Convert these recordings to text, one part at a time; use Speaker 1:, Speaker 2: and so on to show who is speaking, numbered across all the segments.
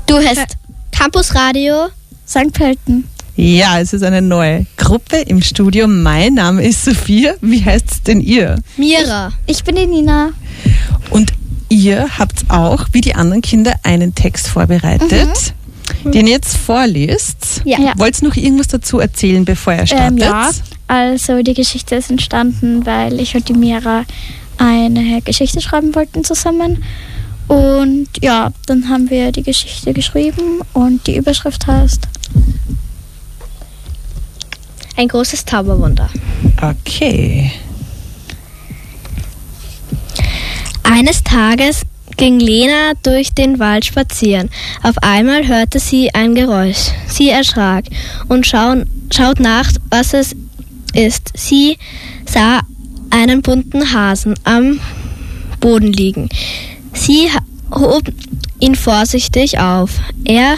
Speaker 1: Du hörst Campus Radio St. Pölten.
Speaker 2: Ja, es ist eine neue Gruppe im Studio. Mein Name ist Sophia. Wie heißt's denn ihr?
Speaker 1: Mira. Ich bin die Nina.
Speaker 2: Und ihr habt auch, wie die anderen Kinder, einen Text vorbereitet, den ihr jetzt vorliest.
Speaker 1: Ja.
Speaker 2: Wollt ihr noch irgendwas dazu erzählen, bevor ihr startet?
Speaker 3: Ja, also die Geschichte ist entstanden, weil ich und die Mira eine Geschichte schreiben wollten zusammen. Und ja, dann haben wir die Geschichte geschrieben und die Überschrift heißt
Speaker 1: Ein großes Zauberwunder.
Speaker 2: Okay.
Speaker 1: Eines Tages ging Lena durch den Wald spazieren. Auf einmal hörte sie ein Geräusch. Sie erschrak und schaut nach, was es ist. Sie sah einen bunten Hasen am Boden liegen. Sie hob ihn vorsichtig auf. Er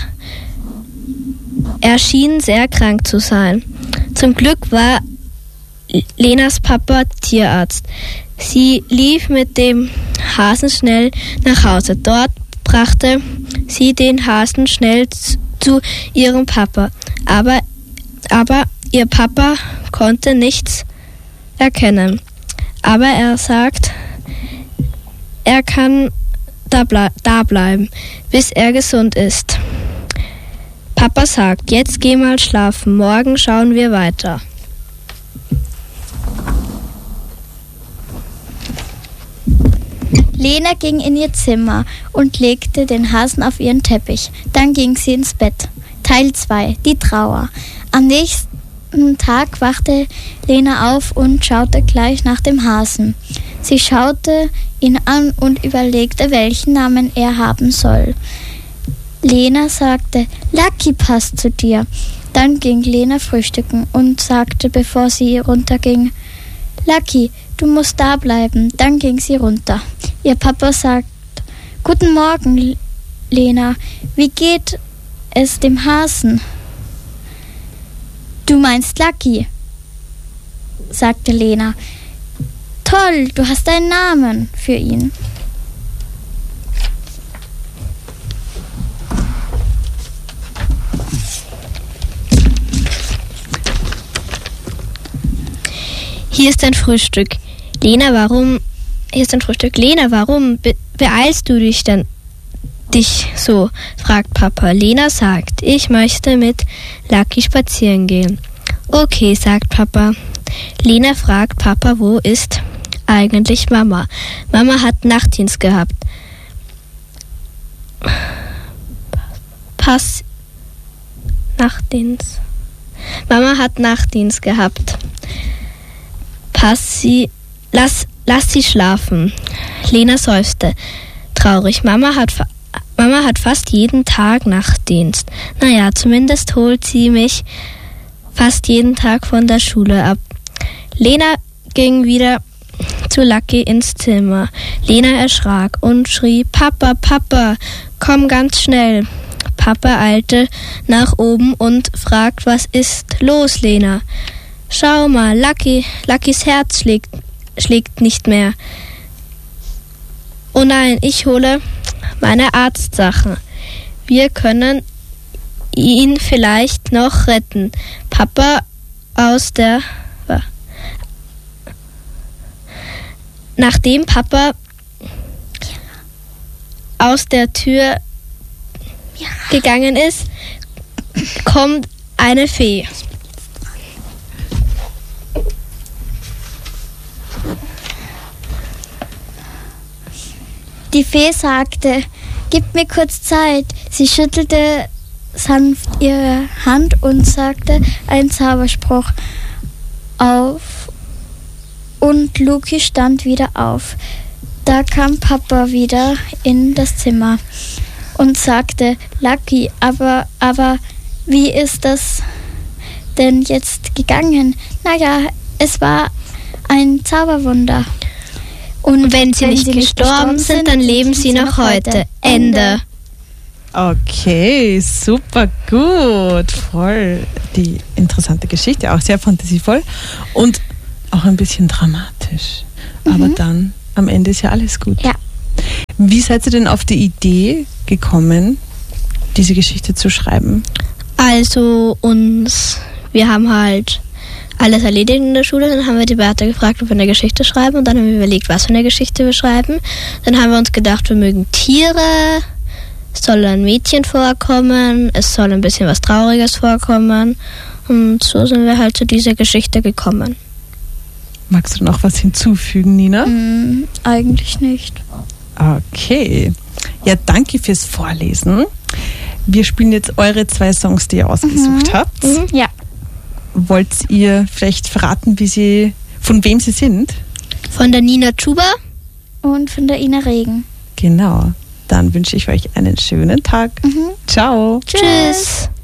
Speaker 1: schien sehr krank zu sein. Zum Glück war Lenas Papa Tierarzt. Sie lief mit dem Hasen schnell nach Hause. Dort brachte sie den Hasen schnell zu ihrem Papa. Aber ihr Papa konnte nichts erkennen. Aber er sagt, er kann da bleiben, bis er gesund ist. Papa sagt, jetzt geh mal schlafen, morgen schauen wir weiter.
Speaker 3: Lena ging in ihr Zimmer und legte den Hasen auf ihren Teppich. Dann ging sie ins Bett. Teil 2. Die Trauer. Am nächsten Tag wachte Lena auf und schaute gleich nach dem Hasen. Sie schaute ihn an und überlegte, welchen Namen er haben soll. Lena sagte, Lucky passt zu dir. Dann ging Lena frühstücken und sagte, bevor sie runterging, Lucky, du musst da bleiben. Dann ging sie runter. Ihr Papa sagt, Guten Morgen, Lena. Wie geht es dem Hasen? Du meinst Lucky, sagte Lena. Toll, du hast einen Namen für ihn.
Speaker 1: Hier ist dein Frühstück. Lena, warum beeilst du dich so? Fragt Papa. Lena sagt, ich möchte mit Lucky spazieren gehen. Okay, sagt Papa. Lena fragt Papa, wo ist eigentlich Mama? Mama hat Nachtdienst gehabt. Mama hat Nachtdienst gehabt. Lass sie schlafen. Lena seufzte. Traurig. Mama hat fast jeden Tag Nachtdienst. Naja, zumindest holt sie mich fast jeden Tag von der Schule ab. Lena ging wieder zu Lucky ins Zimmer. Lena erschrak und schrie, Papa, Papa, komm ganz schnell. Papa eilte nach oben und fragt, was ist los, Lena? Schau mal, Luckys Herz schlägt nicht mehr. Oh nein, ich hole meine Arztsachen. Wir können ihn vielleicht noch retten. Nachdem Papa aus der Tür gegangen ist, kommt eine Fee.
Speaker 3: Die Fee sagte, gib mir kurz Zeit. Sie schüttelte sanft ihre Hand und sagte einen Zauberspruch auf und Lucky stand wieder auf. Da kam Papa wieder in das Zimmer und sagte, Lucky, aber wie ist das denn jetzt gegangen? Naja, es war ein Zauberwunder.
Speaker 1: Und wenn sie nicht gestorben sind, dann leben sie noch heute. Ende.
Speaker 2: Okay, super gut. Voll die interessante Geschichte, auch sehr fantasievoll und auch ein bisschen dramatisch. Aber dann, am Ende ist ja alles gut.
Speaker 3: Ja.
Speaker 2: Wie seid ihr denn auf die Idee gekommen, diese Geschichte zu schreiben?
Speaker 1: Also wir haben halt alles erledigt in der Schule. Dann haben wir die Beate gefragt, ob wir eine Geschichte schreiben. Und dann haben wir überlegt, was für eine Geschichte wir schreiben. Dann haben wir uns gedacht, wir mögen Tiere. Es soll ein Mädchen vorkommen. Es soll ein bisschen was Trauriges vorkommen. Und so sind wir halt zu dieser Geschichte gekommen.
Speaker 2: Magst du noch was hinzufügen, Nina?
Speaker 3: Eigentlich nicht.
Speaker 2: Okay. Ja, danke fürs Vorlesen. Wir spielen jetzt eure 2 Songs, die ihr ausgesucht habt.
Speaker 3: Ja.
Speaker 2: Wollt ihr vielleicht verraten, von wem sie sind?
Speaker 1: Von der Nina Chuba.
Speaker 3: Und von der Ina Regen.
Speaker 2: Genau. Dann wünsche ich euch einen schönen Tag. Ciao.
Speaker 1: Tschüss.